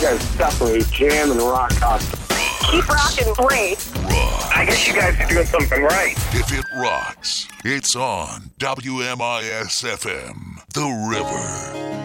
guys definitely jam and rock out. Keep rocking, great. I guess you guys are doing something right. If it rocks, it's on WMIS FM, The River.